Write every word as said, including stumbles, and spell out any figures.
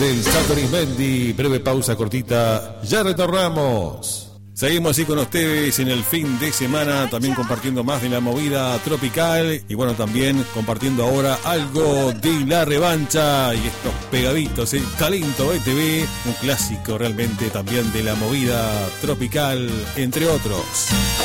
Del Satori Mendy, breve pausa cortita, ya retornamos. Seguimos así con ustedes en el fin de semana, también compartiendo más de la movida tropical y bueno, también compartiendo ahora algo de la revancha y estos pegaditos, el talento B T V, un clásico realmente también de la movida tropical, entre otros.